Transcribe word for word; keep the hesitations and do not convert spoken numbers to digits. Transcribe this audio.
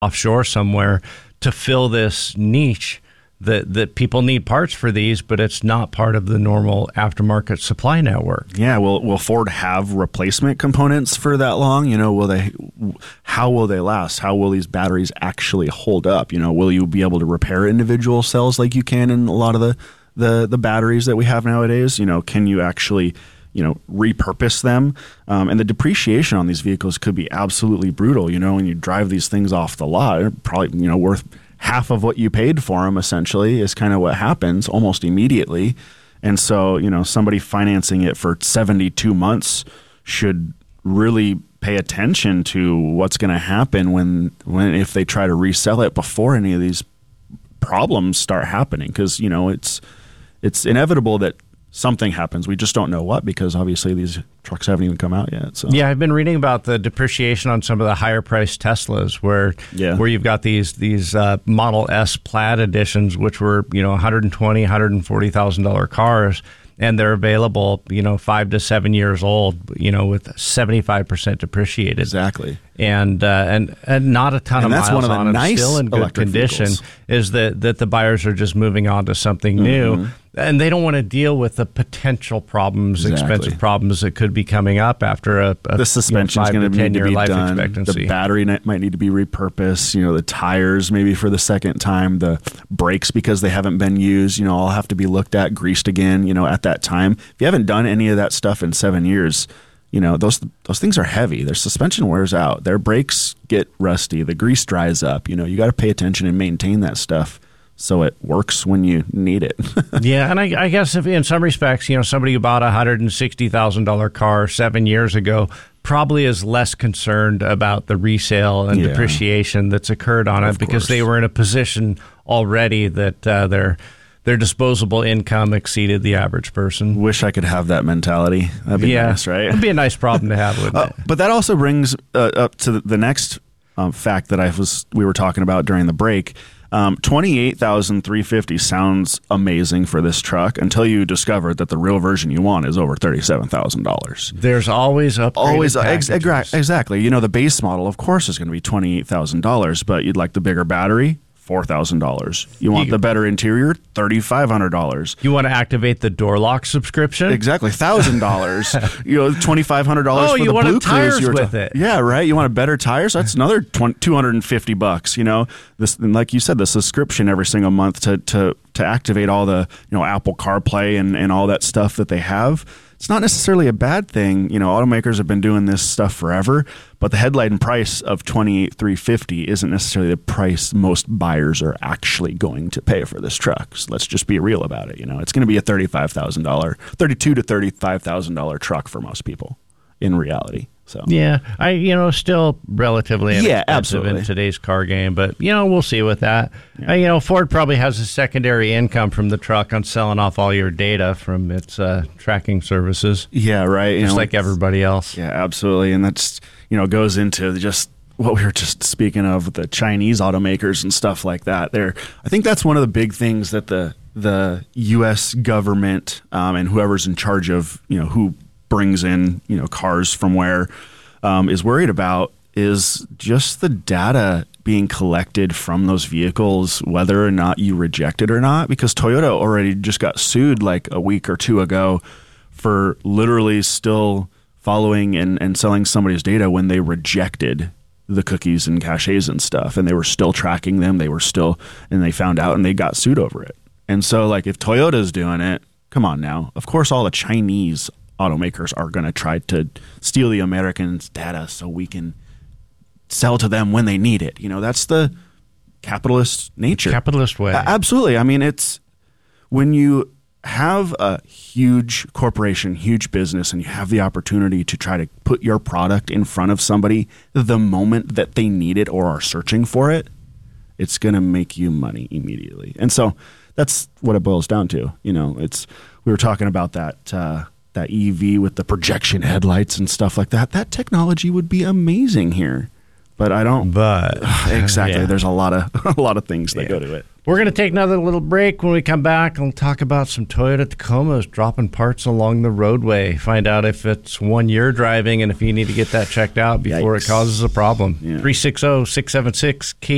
offshore somewhere to fill this niche that that people need parts for these, but it's not part of the normal aftermarket supply network. Yeah, will will Ford have replacement components for that long? You know, will they? How will they last? How will these batteries actually hold up? You know, will you be able to repair individual cells like you can in a lot of the the, the batteries that we have nowadays? You know, can you actually, you know, repurpose them? Um, and the depreciation on these vehicles could be absolutely brutal. You know, when you drive these things off the lot, they're probably, you know, worth half of what you paid for them, essentially, is kind of what happens almost immediately. And so, you know, somebody financing it for seventy-two months should really pay attention to what's going to happen when, when, if they try to resell it before any of these problems start happening. Because, you know, it's, it's inevitable that something happens. We just don't know what, because obviously these trucks haven't even come out yet. So yeah, I've been reading about the depreciation on some of the higher priced Teslas, where yeah. where you've got these these uh, Model S Plaid editions, which were, you know, one hundred twenty thousand dollars, one hundred forty thousand dollars cars, and they're available, you know, five to seven years old, you know, with seventy-five percent depreciated. Exactly. And uh, and and not a ton and of that's miles one of the on them, nice still in good condition. Vehicles. Is that that the buyers are just moving on to something mm-hmm. new, and they don't want to deal with the potential problems, exactly. expensive problems that could be coming up after a, a the suspension is you know, going to need to be life done. expectancy. The battery might need to be repurposed. You know, the tires maybe for the second time. The brakes, because they haven't been used, you know, all have to be looked at, greased again. You know, at that time, if you haven't done any of that stuff in seven years. You know, those those things are heavy. Their suspension wears out. Their brakes get rusty. The grease dries up. You know, you got to pay attention and maintain that stuff so it works when you need it. Yeah, and I, I guess if in some respects, you know, somebody who bought a one hundred sixty thousand dollars car seven years ago probably is less concerned about the resale and yeah. depreciation that's occurred on of it, because course. they were in a position already that uh, they're their disposable income exceeded the average person. Wish I could have that mentality. That'd be yeah, nice, right? It'd be a nice problem to have, wouldn't uh, it? But that also brings uh, up to the, the next um, fact that I was we were talking about during the break. Um, twenty-eight thousand three hundred fifty dollars sounds amazing for this truck until you discover that the real version you want is over thirty-seven thousand dollars. There's always upgraded Always, ex- packages. exactly. You know, the base model, of course, is going to be twenty-eight thousand dollars, but you'd like the bigger battery, four thousand dollars. You want You- the better interior, thirty-five hundred dollars. You want to activate the door lock subscription? Exactly, one thousand dollars. You know, twenty-five hundred dollars Oh, for you the want Blue tires Cruise. You were with ta- it. Yeah, right. You want a better tires? That's another two hundred fifty bucks. You know, this, and like you said, the subscription every single month to to to activate all the, you know, Apple CarPlay and and all that stuff that they have. It's not necessarily a bad thing. You know, automakers have been doing this stuff forever, but the headline price of twenty-eight thousand three hundred fifty dollars isn't necessarily the price most buyers are actually going to pay for this truck. So let's just be real about it. You know, it's going to be a thirty-five thousand dollars, thirty-two thousand to thirty-five thousand dollars truck for most people in reality. So yeah, I you know still relatively inexpensive Yeah, absolutely. in today's car game, but you know we'll see with that. Yeah. Uh, you know Ford probably has a secondary income from the truck on selling off all your data from its uh, tracking services, yeah, right. You just know, like everybody else. Yeah, absolutely. And that's, you know, goes into just what we were just speaking of with the Chinese automakers and stuff like that. There, I think that's one of the big things that the the U S government um, and whoever's in charge of, you know, who brings in, you know, cars from where um, is worried about is just the data being collected from those vehicles, whether or not you reject it or not, because Toyota already just got sued like a week or two ago for literally still following and, and selling somebody's data when they rejected the cookies and caches and stuff, and they were still tracking them. They were still, and they found out and they got sued over it. And so like if Toyota's doing it, come on now, of course all the Chinese automakers are going to try to steal the Americans' data so we can sell to them when they need it. You know, that's the capitalist nature. Capitalist way. A- absolutely. I mean, it's when you have a huge corporation, huge business, and you have the opportunity to try to put your product in front of somebody the moment that they need it or are searching for it, it's going to make you money immediately. And so that's what it boils down to. You know, it's, we were talking about that, uh, that E V with the projection headlights and stuff like that. That technology would be amazing here, but I don't. But exactly, yeah. there's a lot of a lot of things that Yeah. go to it. We're going to take another little break. When we come back, we'll talk about some Toyota Tacomas dropping parts along the roadway. Find out if it's one you're driving and if you need to get that checked out before Yikes. it causes a problem. Yeah. three six zero, six seven six, K